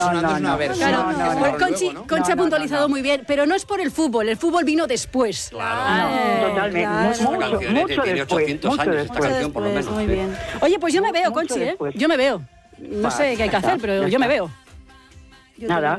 sonando es una versión. Claro, pues Conchi ha puntualizado muy bien, pero no es por el fútbol vino después. Claro. Totalmente. Mucho tiene después. 800 años esta canción, por lo menos. Muy bien. Oye, pues yo me veo, Conchi, Yo me veo. No sé qué hay que hacer, pero yo me veo. Nada,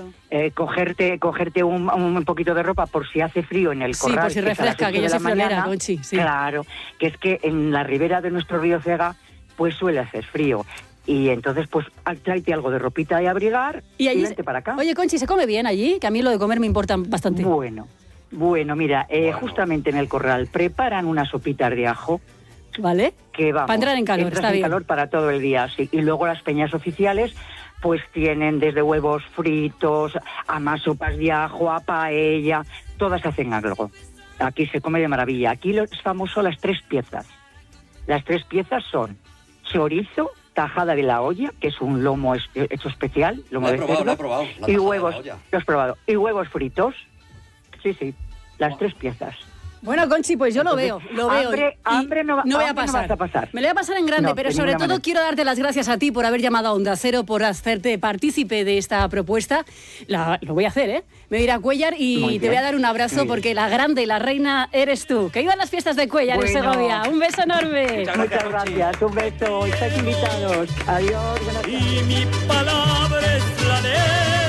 cogerte un poquito de ropa por si hace frío en el corral. Sí, por si refresca, que yo soy friolera, Conchi. Sí. Claro, que es que en la ribera de nuestro río Cega pues suele hacer frío. Y entonces, pues, tráete algo de ropita de abrigar y vente para acá. Oye, Conchi, ¿se come bien allí? Que a mí lo de comer me importa bastante. Bueno, mira, justamente en el corral preparan unas sopitas de ajo. ¿Vale? Que vamos, para entrar en calor, está bien. Calor para todo el día, sí. Y luego las peñas oficiales pues tienen desde huevos fritos, a más sopas de ajo, a paella, todas hacen algo. Aquí se come de maravilla. Aquí es famoso las 3 piezas. Las 3 piezas son chorizo, tajada de la olla, que es un lomo hecho especial, lomo de cerdo, lo he probado. Y huevos, lo has probado, y huevos fritos. Sí, las 3 piezas. Bueno, Conchi, pues yo lo veo. Hambre no voy a pasar. Me lo voy a pasar en grande, pero sobre todo quiero darte las gracias a ti por haber llamado a Onda Cero, por hacerte partícipe de esta propuesta. Lo voy a hacer, ¿eh? Me voy a ir a Cuéllar y te voy a dar un abrazo porque la grande, la reina eres tú. Que iban las fiestas de Cuéllar en Segovia. Un beso enorme. Muchas gracias. Un beso. Estáis invitados. Adiós. Y mi palabra es la de...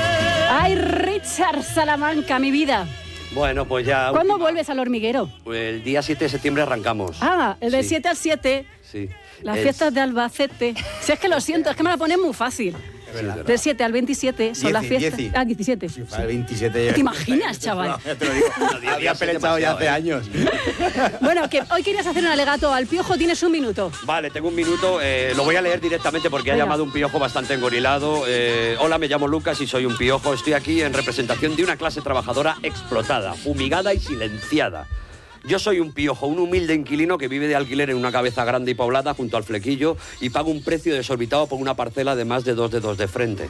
Ay, Richard Salamanca, mi vida. Bueno, pues ya... ¿Cuándo vuelves al hormiguero? Pues el día 7 de septiembre arrancamos. El del 7 al 7. Sí. Las fiestas de Albacete. Si es que lo siento, es que me la ponen muy fácil. Del 7 al 27 son las fiestas. 17. Sí, para el 27. ¿Te imaginas, chaval? No, ya te lo digo. Había pelechado ya hace años. Bueno, que hoy querías hacer un alegato al piojo, tienes un minuto. Vale, tengo un minuto. Lo voy a leer directamente porque ha llamado un piojo bastante engorilado. Hola, me llamo Lucas y soy un piojo. Estoy aquí en representación de una clase trabajadora explotada, fumigada y silenciada. Yo soy un piojo, un humilde inquilino que vive de alquiler en una cabeza grande y poblada junto al Flequillo y pago un precio desorbitado por una parcela de más de 2 dedos de frente.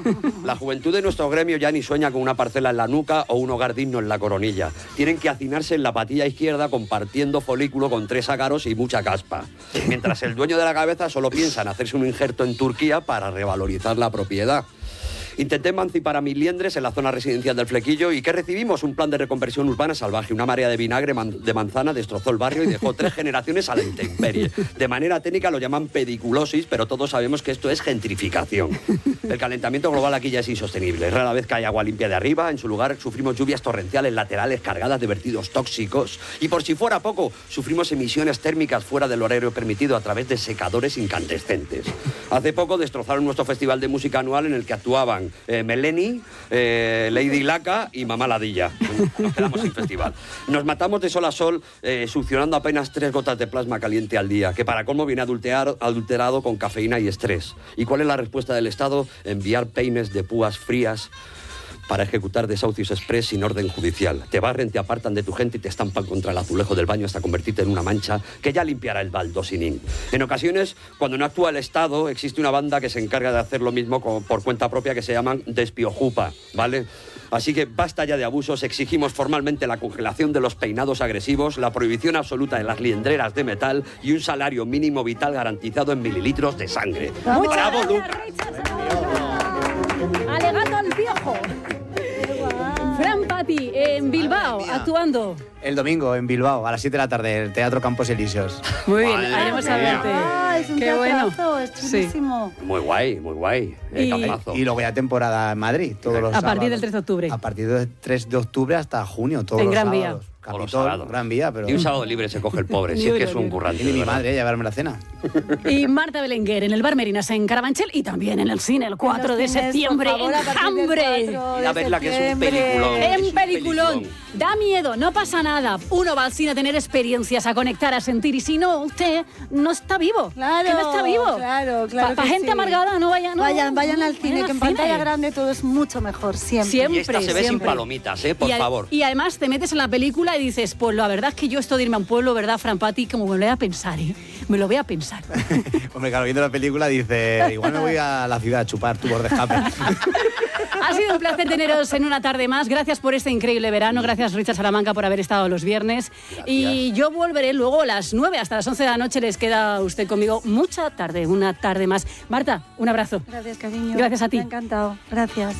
La juventud de nuestro gremio ya ni sueña con una parcela en la nuca o un hogar digno en la coronilla. Tienen que hacinarse en la patilla izquierda compartiendo folículo con 3 ácaros y mucha caspa. Mientras el dueño de la cabeza solo piensa en hacerse un injerto en Turquía para revalorizar la propiedad. Intenté emancipar a mis liendres en la zona residencial del Flequillo y ¿qué recibimos? Un plan de reconversión urbana salvaje. Una marea de vinagre de manzana destrozó el barrio y dejó 3 generaciones a la intemperie. De manera técnica lo llaman pediculosis, pero todos sabemos que esto es gentrificación. El calentamiento global aquí ya es insostenible. Rara vez cae agua limpia de arriba. En su lugar sufrimos lluvias torrenciales laterales cargadas de vertidos tóxicos. Y por si fuera poco, sufrimos emisiones térmicas fuera del horario permitido a través de secadores incandescentes. Hace poco destrozaron nuestro festival de música anual en el que actuaban Meleni, Lady Laca y Mamá Ladilla. Nos quedamos sin festival. Nos matamos de sol a sol succionando apenas 3 gotas de plasma caliente al día, que para colmo viene adulterado con cafeína y estrés. ¿Y cuál es la respuesta del Estado? Enviar peines de púas frías para ejecutar desahucios express sin orden judicial. Te barren, te apartan de tu gente y te estampan contra el azulejo del baño hasta convertirte en una mancha que ya limpiará el baldosinin. En ocasiones, cuando no actúa el Estado, existe una banda que se encarga de hacer lo mismo por cuenta propia que se llaman despiojupa, ¿vale? Así que basta ya de abusos, exigimos formalmente la congelación de los peinados agresivos, la prohibición absoluta de las liendreras de metal y un salario mínimo vital garantizado en mililitros de sangre. ¡Bravo, Lucas! Alegato al piojo. Fran Pati, en Bilbao, actuando. El domingo en Bilbao, a las 7 de la tarde, el Teatro Campos Elíseos. Muy bien, haremos a verte. Es un Qué bueno. teatrazo, es chulísimo. Muy guay. Y luego ya temporada en Madrid, todos los sábados. A partir del 3 de octubre. A partir del 3 de octubre hasta junio, todos en los Gran sábados. Vía. Capitol, Gran Vía, pero... Y un sábado libre se coge el pobre, si es que es un currante. Y mi madre, llevarme la cena. Y Marta Belenguer en el Bar Merinas en Carabanchel y también en el cine el 4 de septiembre en Hambre. La verla que es un peliculón. En peliculón. Da miedo, no pasa nada. Uno va al cine a tener experiencias, a conectar, a sentir. Y si no, usted no está vivo. Claro, que no está vivo. Claro. Para gente amargada, no vayan. Vayan al cine, que en pantalla grande todo es mucho mejor, siempre. Y esta se ve sin palomitas, por favor. Y además te metes en la película y dices, pues la verdad es que yo esto de irme a un pueblo, ¿verdad, Fran Pati? Como me lo voy a pensar, Me lo voy a pensar. Hombre, claro, viendo la película dice, igual me voy a la ciudad a chupar tubos de escape. Ha sido un placer teneros en una tarde más. Gracias por este increíble verano. Gracias, Richard Salamanca, por haber estado los viernes. Gracias. Y yo volveré luego a las 9 hasta las 11 de la noche. Les queda usted conmigo mucha tarde, una tarde más. Marta, un abrazo. Gracias, cariño. Gracias a ti. Me ha encantado. Gracias.